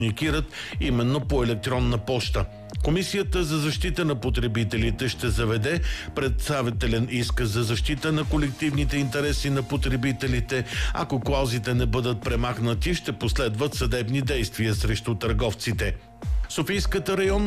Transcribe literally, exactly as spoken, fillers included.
комуникират именно по електронна поща. Комисията за защита на потребителите ще заведе представителен иск за защита на колективните интереси на потребителите. Ако клаузите не бъдат премахнати, ще последват съдебни действия срещу търговците. Софийската районна